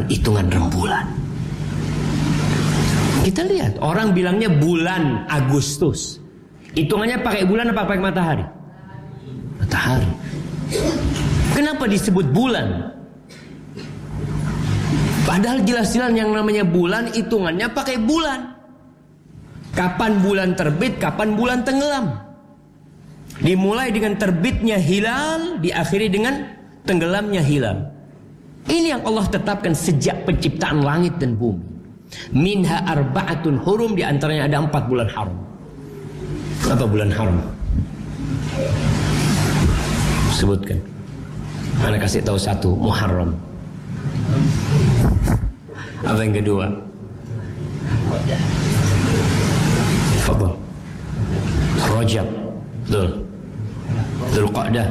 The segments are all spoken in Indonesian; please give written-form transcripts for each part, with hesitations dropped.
hitungan rembulan. Kita lihat, orang bilangnya bulan Agustus. Hitungannya pakai bulan apa pakai matahari? Matahari. Kenapa disebut bulan? Padahal jelas-jelas yang namanya bulan hitungannya pakai bulan. Kapan bulan terbit, kapan bulan tenggelam. Dimulai dengan terbitnya hilal, diakhiri dengan tenggelamnya hilal. Ini yang Allah tetapkan sejak penciptaan langit dan bumi. Minha arba'atun hurum, di antaranya ada 4 bulan haram. Apa bulan haram? Sebutkan. Ana kasih tahu satu, Muharram. Apa yang kedua? Fadhal. Rajab. Betul. Dzulqa'dah.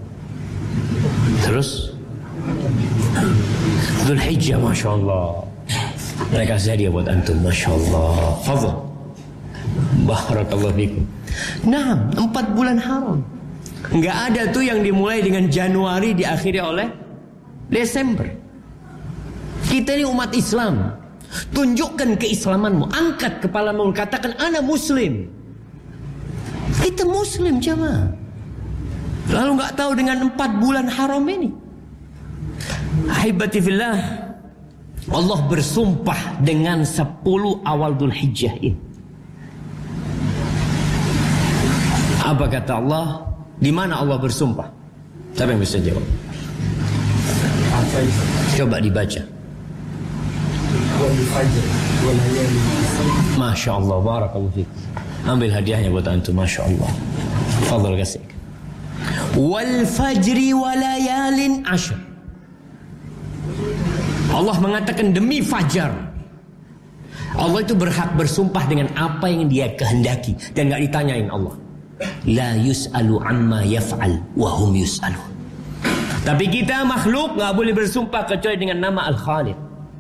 Terus Dzulhijjah, Masya Allah. Mereka hadiah buat antum, Masya Allah. Fadhal. Barakallahu fikum. Nah, 4 bulan haram. Enggak ada tuh yang dimulai dengan Januari diakhiri oleh Desember. Kita ini umat Islam. Tunjukkan keislamanmu, angkat kepalamu, katakan ana muslim. Kita muslim jemaah. Lalu enggak tahu dengan 4 bulan haram ini. Ahibati fillah, Allah bersumpah dengan 10 awal Dzulhijjah ini. Apa kata Allah? Di mana Allah bersumpah? Siapa yang bisa jawab? Coba dibaca. Masya Allah, barakallahu fiik. Ambil hadiahnya buat antum, Masya Allah. Fadhal kasih. Wal fajri wa layalin ashr. Allah mengatakan demi fajar. Allah itu berhak bersumpah dengan apa yang dia kehendaki dan enggak ditanyain Allah. La yus'alu amma yaf'al wa hum yus'alun. Tapi kita makhluk enggak boleh bersumpah kecuali dengan nama Al-Khaliq.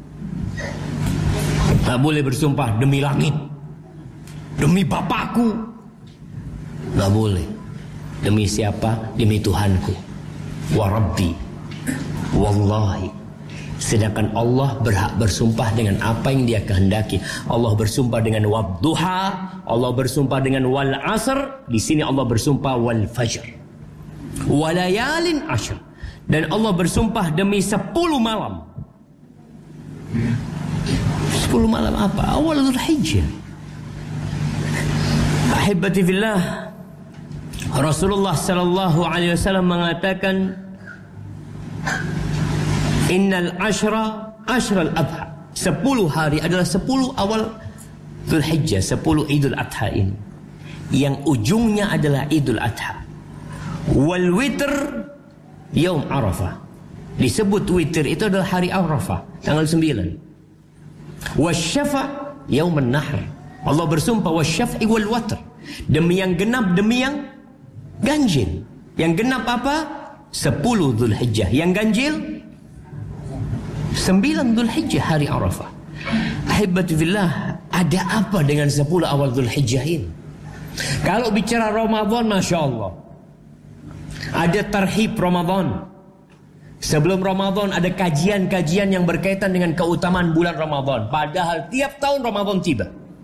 Enggak boleh bersumpah demi langit, demi bapakku. Enggak boleh. Demi siapa? Demi Tuhanku. Wa rabbi. Wallahi. Sedangkan Allah berhak bersumpah dengan apa yang dia kehendaki. Allah bersumpah dengan wadduha, Allah bersumpah dengan wal asr, di sini Allah bersumpah wal fajr. Walayalin ashr. Dan Allah bersumpah demi 10 malam. 10 malam apa? Awal Dzulhijjah. Ahibati fillah, Rasulullah sallallahu alaihi wasallam mengatakan innal ashra ashral adha. 10 hari adalah 10 awal Dzulhijjah, 10 Idul Adha ini. Yang ujungnya adalah Idul Adha. Wal witr yaum Arafah. Disebut witir itu adalah hari Arafah, tanggal 9. Wasyafa yaumun nahr. Allah bersumpah wasyaf'i wal watr. Demi yang genap, demi yang ganjil. Yang genap apa? 10 Dzulhijjah. Yang ganjil 9 Dzulhijjah, hari Arafah. Ahibati fillah, ada apa dengan 10 awal Dzulhijjah ini? Kalau bicara Ramadan, Masya Allah, ada tarhib Ramadan. Sebelum Ramadan ada kajian-kajian yang berkaitan dengan keutamaan bulan Ramadan. Padahal tiap tahun Ramadan tiba.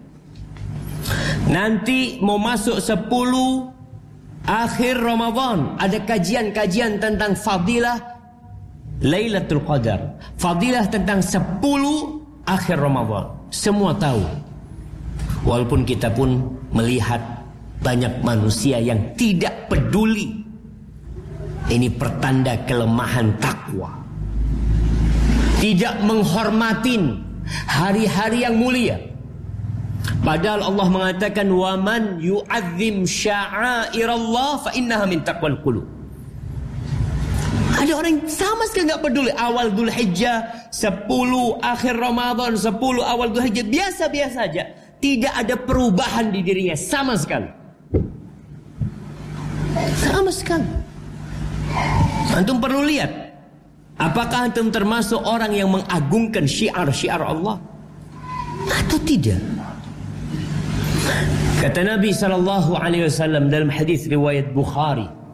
Nanti mau masuk 10 akhir Ramadan, ada kajian-kajian tentang fadilah Lailatul Qadar, fadilah tentang 10 akhir Ramadan. Semua tahu. Walaupun kita pun melihat banyak manusia yang tidak peduli. Ini pertanda kelemahan takwa. Tidak menghormatin hari-hari yang mulia. Padahal Allah mengatakan wa man yu'azzim sya'airallah fa innaha min taqwal qulub. Ada orang yang sama sekali enggak peduli awal Dzulhijjah, 10 akhir Ramadan, 10 awal Dzulhijjah, biasa-biasa saja. Tidak ada perubahan di dirinya sama sekali. Sama sekali. Antum perlu lihat, apakah antum termasuk orang yang mengagungkan syiar-syiar Allah atau tidak? Kata Nabi sallallahu alaihi wasallam dalam hadis riwayat Bukhari,